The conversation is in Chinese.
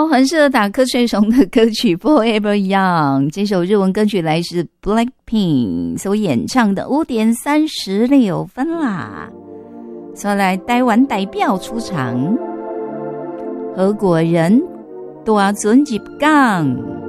好，很适合打瞌睡虫的歌曲 Forever Young， 这首日文歌曲来自 Blackpink 所演唱的5:36啦。所以来台湾代表出场，何国人大船入港。